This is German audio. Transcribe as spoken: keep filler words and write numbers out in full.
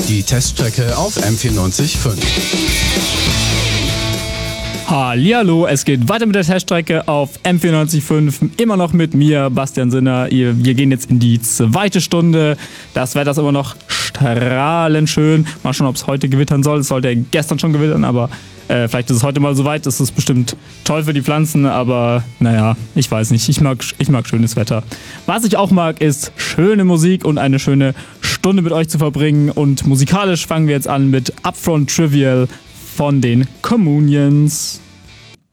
Die Teststrecke auf M vierundneunzig Komma fünf. Hallihallo, es geht weiter mit der Teststrecke auf M vierundneunzig Komma fünf. Immer noch mit mir, Bastian Sinner. Wir gehen jetzt in die zweite Stunde. Das Wetter ist immer noch strahlend schön. Mal schauen, ob es heute gewittern soll. Es sollte ja gestern schon gewittern, aber äh, vielleicht ist es heute mal soweit. Das ist bestimmt toll für die Pflanzen, aber naja, ich weiß nicht. Ich mag, ich mag schönes Wetter. Was ich auch mag, ist schöne Musik und eine schöne Stunde mit euch zu verbringen. Und musikalisch fangen wir jetzt an mit Upfront Trivial von den Communions.